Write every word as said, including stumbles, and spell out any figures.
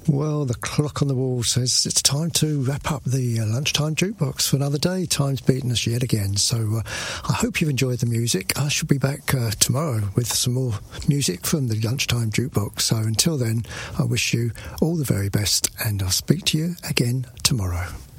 Well, the clock on the wall says it's time to wrap up the uh, Lunchtime Jukebox for another day. Time's beaten us yet again. So uh, I hope you've enjoyed the music. I shall be back uh, tomorrow with some more music from the Lunchtime Jukebox. So until then, I wish you all the very best, and I'll speak to you again tomorrow.